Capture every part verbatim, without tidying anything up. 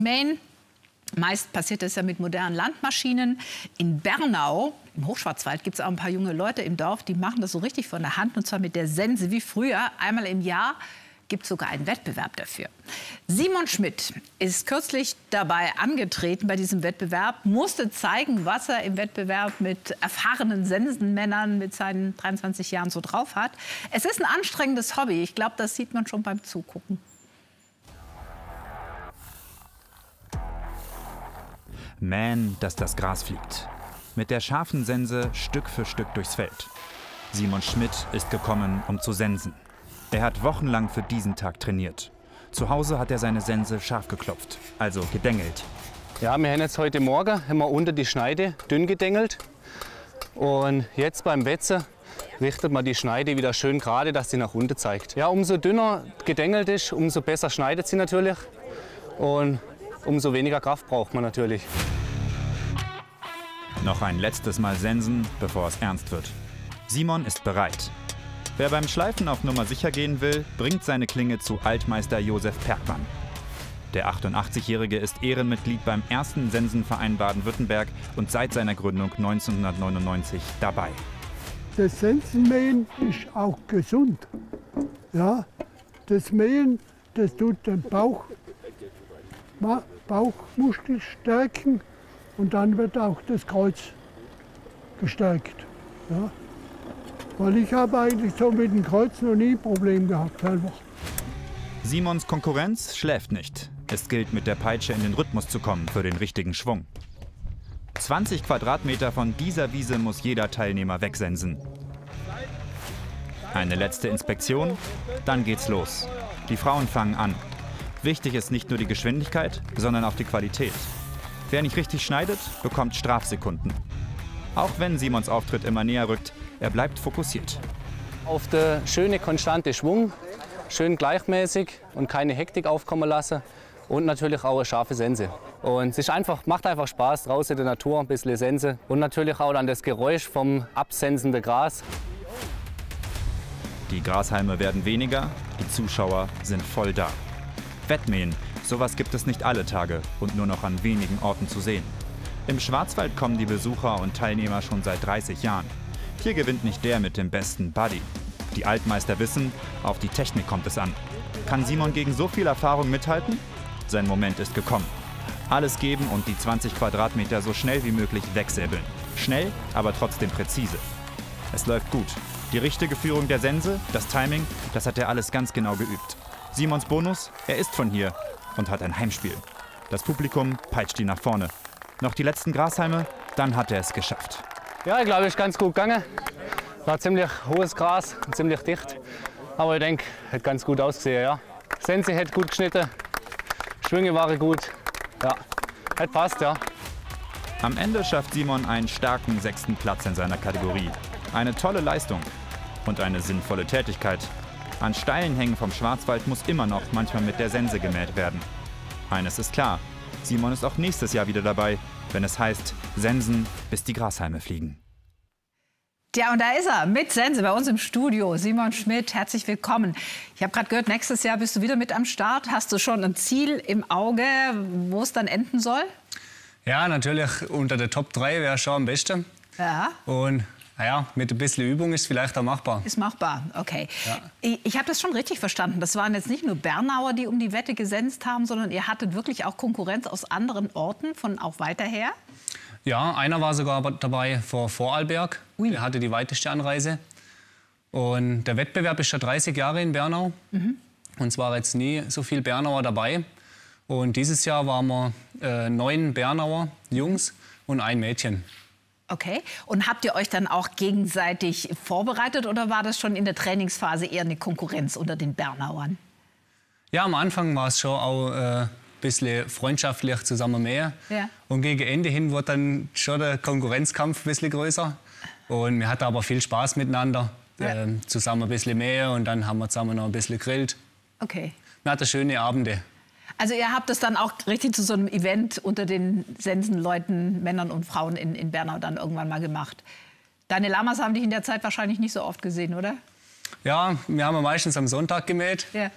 Maine. Meist passiert das ja mit modernen Landmaschinen. In Bernau, im Hochschwarzwald, gibt es auch ein paar junge Leute im Dorf, die machen das so richtig von der Hand, und zwar mit der Sense wie früher. Einmal im Jahr gibt es sogar einen Wettbewerb dafür. Simon Schmidt ist kürzlich dabei angetreten bei diesem Wettbewerb, musste zeigen, was er im Wettbewerb mit erfahrenen Sensenmännern mit seinen dreiundzwanzig Jahren so drauf hat. Es ist ein anstrengendes Hobby. Ich glaube, das sieht man schon beim Zugucken. Mähen, dass das Gras fliegt. Mit der scharfen Sense Stück für Stück durchs Feld. Simon Schmidt ist gekommen, um zu sensen. Er hat wochenlang für diesen Tag trainiert. Zu Hause hat er seine Sense scharf geklopft, also gedengelt. Ja, wir haben jetzt heute Morgen immer unter die Schneide dünn gedengelt. Und jetzt beim Wetzen richtet man die Schneide wieder schön gerade, dass sie nach unten zeigt. Ja, umso dünner gedengelt ist, umso besser schneidet sie natürlich. Und umso weniger Kraft braucht man natürlich. Noch ein letztes Mal sensen, bevor es ernst wird. Simon ist bereit. Wer beim Schleifen auf Nummer sicher gehen will, bringt seine Klinge zu Altmeister Josef Perkmann. Der achtundachtzig-Jährige ist Ehrenmitglied beim ersten Sensenverein Baden-Württemberg und seit seiner Gründung neunzehnhundertneunundneunzig dabei. Das Sensenmähen ist auch gesund. Ja, das Mähen, das tut den Bauch, Bauchmuskel stärken, und dann wird auch das Kreuz gestärkt. Ja. Weil ich habe eigentlich so mit dem Kreuz noch nie ein Problem gehabt selber. Simons Konkurrenz schläft nicht. Es gilt, mit der Peitsche in den Rhythmus zu kommen für den richtigen Schwung. zwanzig Quadratmeter von dieser Wiese muss jeder Teilnehmer wegsensen. Eine letzte Inspektion, dann geht's los. Die Frauen fangen an. Wichtig ist nicht nur die Geschwindigkeit, sondern auch die Qualität. Wer nicht richtig schneidet, bekommt Strafsekunden. Auch wenn Simons Auftritt immer näher rückt, er bleibt fokussiert. Auf den schönen, konstanten Schwung, schön gleichmäßig und keine Hektik aufkommen lassen. Und natürlich auch eine scharfe Sense. Und es ist einfach, macht einfach Spaß, draußen in der Natur ein bisschen Sense. Und natürlich auch dann das Geräusch vom absensenden Gras. Die Grashalme werden weniger, die Zuschauer sind voll da. Wettmähen, sowas gibt es nicht alle Tage und nur noch an wenigen Orten zu sehen. Im Schwarzwald kommen die Besucher und Teilnehmer schon seit dreißig Jahren. Hier gewinnt nicht der mit dem besten Buddy. Die Altmeister wissen, auf die Technik kommt es an. Kann Simon gegen so viel Erfahrung mithalten? Sein Moment ist gekommen. Alles geben und die zwanzig Quadratmeter so schnell wie möglich wegsäbeln. Schnell, aber trotzdem präzise. Es läuft gut. Die richtige Führung der Sense, das Timing, das hat er alles ganz genau geübt. Simons Bonus, er ist von hier und hat ein Heimspiel. Das Publikum peitscht ihn nach vorne. Noch die letzten Grashalme, dann hat er es geschafft. Ja, ich glaube, es ist ganz gut gegangen. War ziemlich hohes Gras, ziemlich dicht. Aber ich denke, hat ganz gut ausgesehen. Ja. Sense hat gut geschnitten, Schwünge waren gut. Ja, hat passt, ja. Am Ende schafft Simon einen starken sechsten Platz in seiner Kategorie. Eine tolle Leistung und eine sinnvolle Tätigkeit. An steilen Hängen vom Schwarzwald muss immer noch manchmal mit der Sense gemäht werden. Eines ist klar, Simon ist auch nächstes Jahr wieder dabei, wenn es heißt, sensen, bis die Grashalme fliegen. Ja, und da ist er, mit Sense bei uns im Studio. Simon Schmidt, herzlich willkommen. Ich habe gerade gehört, nächstes Jahr bist du wieder mit am Start. Hast du schon ein Ziel im Auge, wo es dann enden soll? Ja, natürlich unter der Top drei wäre schon am besten. Ja. Und naja, mit ein bisschen Übung ist es vielleicht auch machbar. Ist machbar, okay. Ja. Ich, ich habe das schon richtig verstanden. Das waren jetzt nicht nur Bernauer, die um die Wette gesenzt haben, sondern ihr hattet wirklich auch Konkurrenz aus anderen Orten, von auch weiter her? Ja, einer war sogar dabei vor Vorarlberg. Ui. Der hatte die weiteste Anreise. Und der Wettbewerb ist schon dreißig Jahre in Bernau. Mhm. Und es war jetzt nie so viel Bernauer dabei. Und dieses Jahr waren wir äh, neun Bernauer Jungs und ein Mädchen. Okay. Und habt ihr euch dann auch gegenseitig vorbereitet oder war das schon in der Trainingsphase eher eine Konkurrenz unter den Bernauern? Ja, am Anfang war es schon auch äh, ein bisschen freundschaftlich zusammen mehr. Ja. Und gegen Ende hin wurde dann schon der Konkurrenzkampf ein bisschen größer. Und wir hatten aber viel Spaß miteinander. Ja. Äh, zusammen ein bisschen mehr und dann haben wir zusammen noch ein bisschen gegrillt. Okay. Wir hatten schöne Abende. Also ihr habt es dann auch richtig zu so einem Event unter den Sensenleuten, Männern und Frauen in, in Bernau dann irgendwann mal gemacht. Deine Lamas haben dich in der Zeit wahrscheinlich nicht so oft gesehen, oder? Ja, wir haben meistens am Sonntag gemäht. Ja.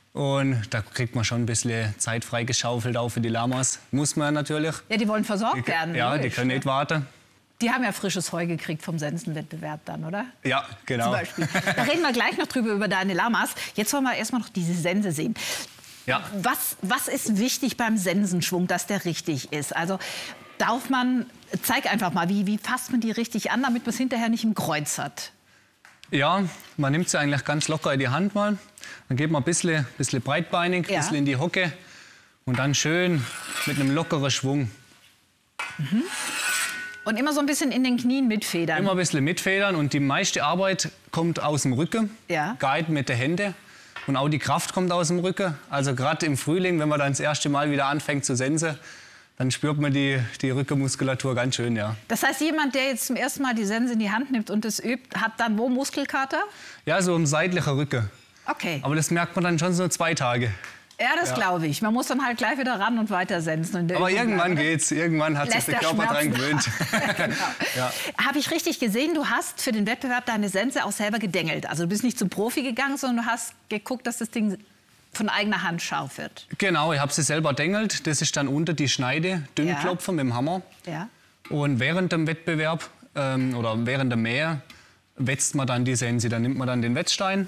Und da kriegt man schon ein bisschen Zeit freigeschaufelt, auch für die Lamas. Muss man natürlich. Ja, die wollen versorgt Die, werden. ja, logisch, die können nicht warten. Die haben ja frisches Heu gekriegt vom Sensenwettbewerb dann, oder? Ja, genau. Zum Beispiel. Da reden wir gleich noch drüber, über deine Lamas. Jetzt wollen wir erstmal noch diese Sense sehen. Ja. Was, was ist wichtig beim Sensenschwung, dass der richtig ist? Also darf man, zeig einfach mal, wie, wie fasst man die richtig an, damit man es hinterher nicht im Kreuz hat? Ja, man nimmt sie eigentlich ganz locker in die Hand mal. Dann geht man ein bisschen, bisschen breitbeinig, ein Ja. bisschen in die Hocke. Und dann schön mit einem lockeren Schwung. Mhm. Und immer so ein bisschen in den Knien mitfedern. Immer ein bisschen mitfedern und die meiste Arbeit kommt aus dem Rücken, Ja. Guide mit den Händen. Und auch die Kraft kommt aus dem Rücken. Also gerade im Frühling, wenn man dann das erste Mal wieder anfängt zu sensen, dann spürt man die, die Rückenmuskulatur ganz schön, ja. Das heißt, jemand, der jetzt zum ersten Mal die Sense in die Hand nimmt und es übt, hat dann wo Muskelkater? Ja, so im seitlichen Rücken. Okay. Aber das merkt man dann schon so zwei Tage. Ja, das Ja. glaube ich. Man muss dann halt gleich wieder ran und weiter sensen. Und Aber irgendwann bleiben. geht's. Irgendwann hat sich Lässt der der Körper dran Schmerzen gewöhnt. genau. Ja. Habe ich richtig gesehen, du hast für den Wettbewerb deine Sense auch selber gedengelt. Also du bist nicht zum Profi gegangen, sondern du hast geguckt, dass das Ding von eigener Hand scharf wird. Genau, ich habe sie selber dengelt. Das ist dann unter die Schneide, dünn Ja. klopfen mit dem Hammer. Ja. Und während dem Wettbewerb ähm, oder während der Mähe wetzt man dann die Sense. Dann nimmt man dann den Wetzstein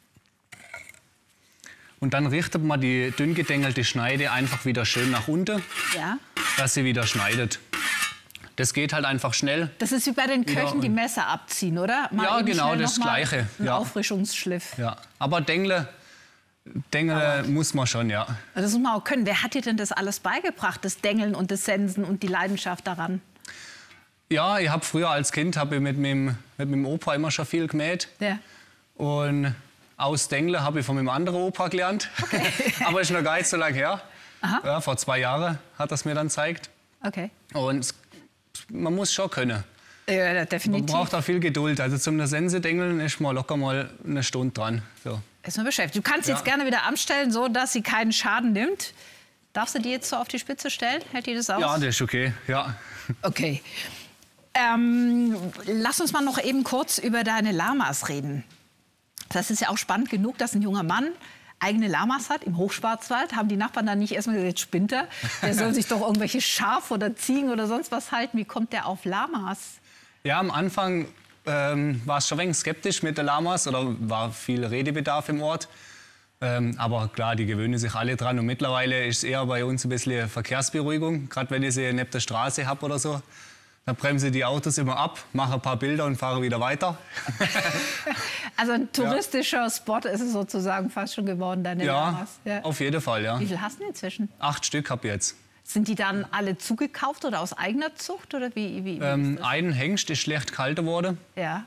und dann richtet man die dünn gedengelte Schneide einfach wieder schön nach unten, Ja. dass sie wieder schneidet. Das geht halt einfach schnell. Das ist wie bei den Wieder Köchen, die und- Messer abziehen, oder? Mal Ja, eben genau, schnell das noch mal Gleiche, Ein ja. Auffrischungsschliff. Ja. Aber dengle, dengle muss man schon, ja. Das muss man auch können. Wer hat dir denn das alles beigebracht? Das Dengeln und das Sensen und die Leidenschaft daran? Ja, ich habe früher als Kind hab ich mit meinem mit meinem Opa immer schon viel gemäht. Ja. Und aus Dengle habe ich von meinem anderen Opa gelernt. Okay. Aber ist noch gar nicht so lange her. Aha. Ja, vor zwei Jahren hat das mir dann gezeigt. Okay. Und es- man muss schon können. Ja, Man definitiv. braucht auch viel Geduld. Also zum Sense dengeln ist man locker mal eine Stunde dran. So. Ist man beschäftigt. Du kannst Ja. jetzt gerne wieder anstellen, so dass sie keinen Schaden nimmt. Darfst du die jetzt so auf die Spitze stellen? Hält die das aus? Ja, das ist okay. Ja. Okay. Ähm, lass uns mal noch eben kurz über deine Lamas reden. Das ist ja auch spannend genug, dass ein junger Mann eigene Lamas hat im Hochschwarzwald. Haben die Nachbarn dann nicht erstmal gesagt, jetzt spinnt er? Der soll sich doch irgendwelche Schafe oder Ziegen oder sonst was halten. Wie kommt der auf Lamas? Ja, am Anfang ähm, war es schon ein wenig skeptisch mit den Lamas oder war viel Redebedarf im Ort. Ähm, aber klar, die gewöhnen sich alle dran. Und mittlerweile ist es eher bei uns ein bisschen Verkehrsberuhigung. Gerade wenn ich sie neben der Straße habe oder so. Dann bremse die Autos immer ab, mache ein paar Bilder und fahre wieder weiter. Also ein touristischer Spot ist es sozusagen fast schon geworden, deine Ja, Lamas. Ja. auf jeden Fall, ja. Wie viel hast du denn inzwischen? Acht Stück habe ich jetzt. Sind die dann alle zugekauft oder aus eigener Zucht? Oder wie, wie, wie Ähm, ist das? ein Hengst ist schlecht kalt geworden. Ja.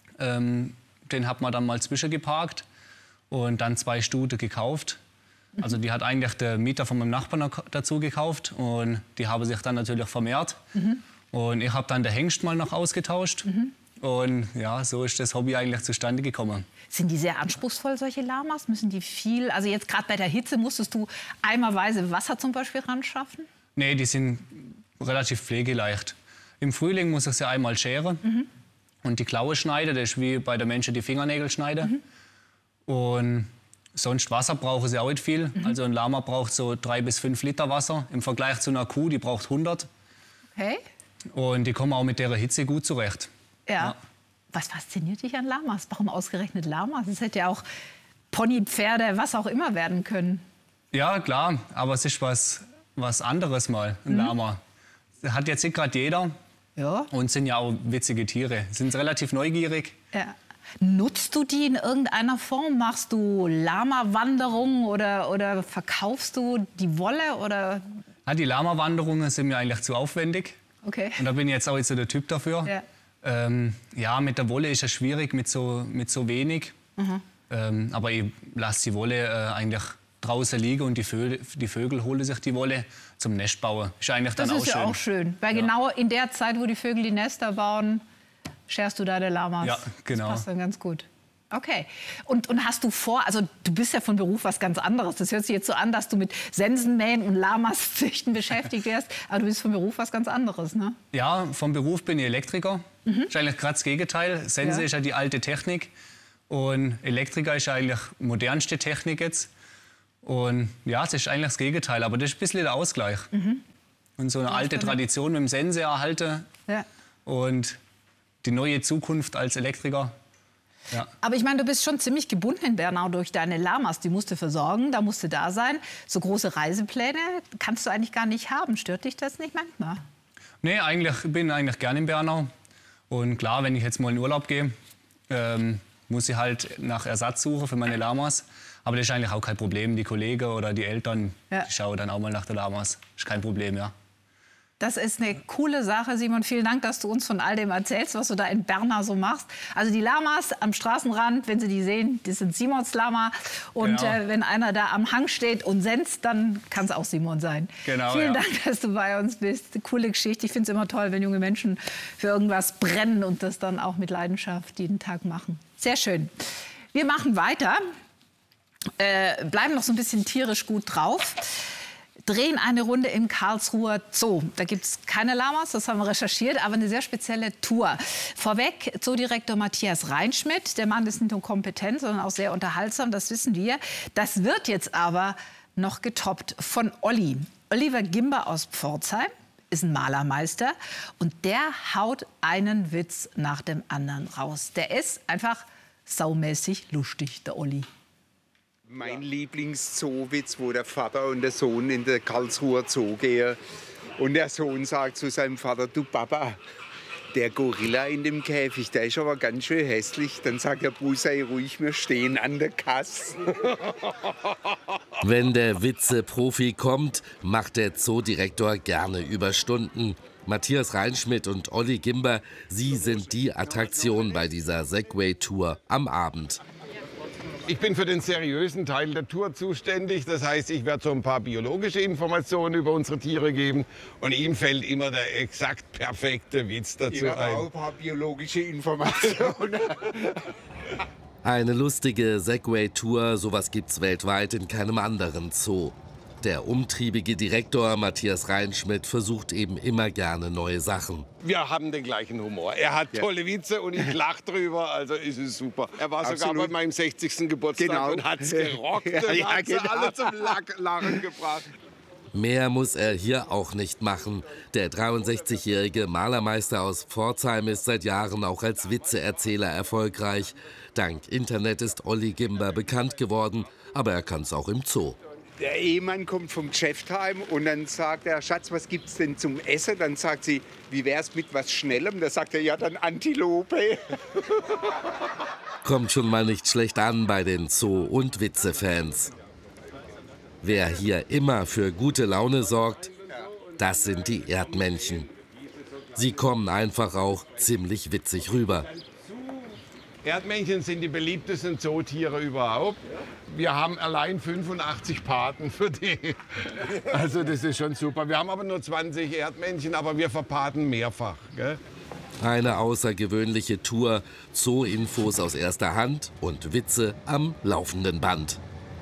Ähm, den hat man dann mal zwischengeparkt und dann zwei Stute gekauft. Also die hat eigentlich der Mieter von meinem Nachbarn noch dazu gekauft und die haben sich dann natürlich vermehrt. Mhm. Und ich habe dann den Hengst mal noch ausgetauscht. Mhm. Und ja, so ist das Hobby eigentlich zustande gekommen. Sind die sehr anspruchsvoll, solche Lamas? Müssen die viel, also jetzt gerade bei der Hitze, musstest du eimerweise Wasser zum Beispiel ran schaffen? Nee, die sind relativ pflegeleicht. Im Frühling muss ich sie einmal scheren Mhm. und die Klaue schneiden. Das ist wie bei der Menschen die Fingernägel schneiden. Mhm. Und sonst Wasser brauchen sie auch nicht viel. Mhm. Also ein Lama braucht so drei bis fünf Liter Wasser im Vergleich zu einer Kuh, die braucht hundert. Okay. Und die kommen auch mit der Hitze gut zurecht. Ja. Ja. Was fasziniert dich an Lamas? Warum ausgerechnet Lamas? Es hätte ja auch Pony, Pferde, was auch immer werden können. Ja, klar, aber es ist was, was anderes mal, ein Lama. Das hat jetzt nicht gerade jeder Ja. und sind ja auch witzige Tiere. Sind relativ neugierig. Ja. Nutzt du die in irgendeiner Form? Machst du Lama-Wanderungen oder, oder verkaufst du die Wolle? Oder? Ja, die Lama-Wanderungen sind mir eigentlich zu aufwendig. Okay. Und da bin ich jetzt auch nicht so der Typ dafür. Ja. Ähm, ja, mit der Wolle ist es schwierig, mit so, mit so wenig. Ähm, aber ich lasse die Wolle äh, eigentlich draußen liegen und die Vögel, die Vögel holen sich die Wolle zum Nest bauen. Ist eigentlich dann Das auch ist ja schön. auch schön, weil Ja. genau in der Zeit, wo die Vögel die Nester bauen, scherst du deine Lamas. Ja, genau. Das passt dann ganz gut. Okay. Und, und hast du vor, also du bist ja von Beruf was ganz anderes. Das hört sich jetzt so an, dass du mit Sensenmähen und Lamas züchten beschäftigt wärst. Aber du bist von Beruf was ganz anderes, ne? Ja, vom Beruf bin ich Elektriker. Ist eigentlich gerade das Gegenteil. Sense Ja. ist ja die alte Technik. Und Elektriker ist eigentlich modernste Technik jetzt. Und ja, es ist eigentlich das Gegenteil, aber das ist ein bisschen der Ausgleich. Mhm. Und so eine alte Tradition mit dem Sense erhalten ja. und die neue Zukunft als Elektriker. Ja. Aber ich meine, du bist schon ziemlich gebunden in Bernau durch deine Lamas. Die musst du versorgen, da musst du da sein. So große Reisepläne kannst du eigentlich gar nicht haben. Stört dich das nicht manchmal? Nee, eigentlich bin ich eigentlich gerne in Bernau. Und klar, wenn ich jetzt mal in Urlaub gehe, ähm, muss ich halt nach Ersatz suchen für meine Lamas. Aber das ist eigentlich auch kein Problem. Die Kollegen oder die Eltern ja. die schauen dann auch mal nach den Lamas. Das ist kein Problem, ja. Das ist eine coole Sache, Simon. Vielen Dank, dass du uns von all dem erzählst, was du da in Bernau so machst. Also die Lamas am Straßenrand, wenn Sie die sehen, das sind Simons Lama. Und genau. äh, wenn einer da am Hang steht und senzt, dann kann es auch Simon sein. Genau, Vielen ja. Dank, dass du bei uns bist. Eine coole Geschichte. Ich finde es immer toll, wenn junge Menschen für irgendwas brennen und das dann auch mit Leidenschaft jeden Tag machen. Sehr schön. Wir machen weiter, äh, bleiben noch so ein bisschen tierisch gut drauf. Drehen eine Runde im Karlsruher Zoo. Da gibt es keine Lamas, das haben wir recherchiert, aber eine sehr spezielle Tour. Vorweg Zoodirektor Matthias Reinschmidt. Der Mann ist nicht nur kompetent, sondern auch sehr unterhaltsam, das wissen wir. Das wird jetzt aber noch getoppt von Olli. Oliver Gimber aus Pforzheim ist ein Malermeister und der haut einen Witz nach dem anderen raus. Der ist einfach saumäßig lustig, der Olli. Mein Lieblings-Zoo-Witz, wo der Vater und der Sohn in den Karlsruher Zoo gehen. Und der Sohn sagt zu seinem Vater, du Papa, der Gorilla in dem Käfig, der ist aber ganz schön hässlich. Dann sagt der Bruder, sei ruhig, wir stehen an der Kasse. Wenn der Witze-Profi kommt, macht der Zoodirektor gerne Überstunden. Matthias Reinschmidt und Olli Gimber, sie sind die Attraktion bei dieser Segway-Tour am Abend. Ich bin für den seriösen Teil der Tour zuständig. Das heißt, ich werde so ein paar biologische Informationen über unsere Tiere geben. Und ihm fällt immer der exakt perfekte Witz dazu ein. ein. Auch ein paar biologische Informationen. Eine lustige Segway-Tour, sowas gibt's weltweit in keinem anderen Zoo. Der umtriebige Direktor Matthias Reinschmidt versucht eben immer gerne neue Sachen. Wir haben den gleichen Humor. Er hat tolle ja. Witze und ich lache drüber, also ist es super. Er war Absolut. sogar bei meinem sechzigsten Geburtstag genau. und hat es gerockt ja, und ja, hat genau. alle zum Lachen gebracht. Mehr muss er hier auch nicht machen. Der dreiundsechzigjährige Malermeister aus Pforzheim ist seit Jahren auch als Witzeerzähler erfolgreich. Dank Internet ist Olli Gimber bekannt geworden, aber er kann es auch im Zoo. Der Ehemann kommt vom Geschäft heim und dann sagt er, Schatz, was gibt's denn zum Essen? Dann sagt sie, wie wär's mit was Schnellem? Da sagt er, ja, dann Antilope. Kommt schon mal nicht schlecht an bei den Zoo- und Witzefans. Wer hier immer für gute Laune sorgt, das sind die Erdmännchen. Sie kommen einfach auch ziemlich witzig rüber. Erdmännchen sind die beliebtesten Zootiere überhaupt. Wir haben allein fünfundachtzig Paten für die. Also das ist schon super. Wir haben aber nur zwanzig Erdmännchen, aber wir verpaten mehrfach. Gell? Eine außergewöhnliche Tour, Zoo-Infos aus erster Hand und Witze am laufenden Band.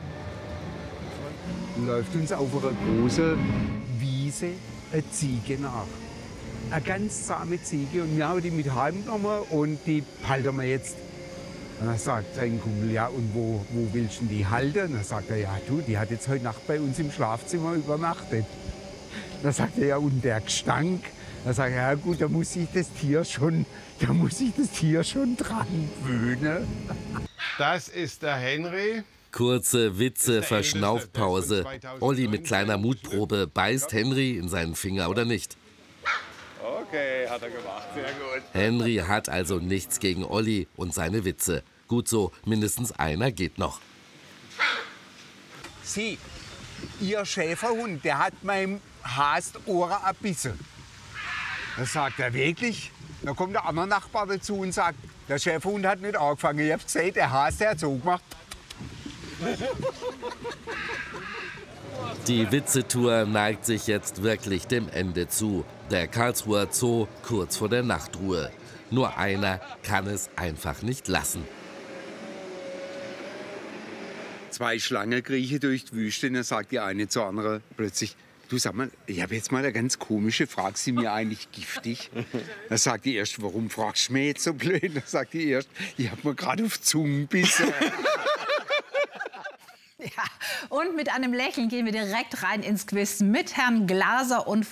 Läuft uns auf einer großen Wiese eine Ziege nach. Eine ganz zahme Ziege und wir haben die mit heimgenommen und die halten wir jetzt. Und dann sagt sein Kumpel, ja, und wo, wo willst du die halten? Und dann sagt er, ja, du, die hat jetzt heute Nacht bei uns im Schlafzimmer übernachtet. Und dann sagt er, ja, und der Gestank? Dann sagt er, ja gut, da muss sich das Tier schon, da muss sich das Tier schon dran gewöhnen. Das ist der Henry. Kurze Witze, Verschnaufpause. Olli mit kleiner Mutprobe. Beißt Henry in seinen Finger oder nicht? Okay, hat er gemacht. Sehr gut. Henry hat also nichts gegen Olli und seine Witze. Gut so, mindestens einer geht noch. Sie, Ihr Schäferhund, der hat meinem Hase Ohren abbissen. Da sagt er, wirklich? Dann kommt der andere Nachbar dazu und sagt, der Schäferhund hat nicht angefangen. Ich hab's gesehen, der Hase, der hat so gemacht. Die Witzetour neigt sich jetzt wirklich dem Ende zu. Der Karlsruher Zoo kurz vor der Nachtruhe. Nur einer kann es einfach nicht lassen. Zwei Schlangen kriechen durch die Wüste und dann sagt die eine zur anderen plötzlich, du sag mal, ich habe jetzt mal eine ganz komische Frage, sind mir eigentlich giftig? Dann sagt die erste, warum fragst du mich jetzt so blöd? Dann sagt die erste, ich habe mir gerade auf die Zunge gebissen. Ja, Und mit einem Lächeln gehen wir direkt rein ins Quiz mit Herrn Glaser und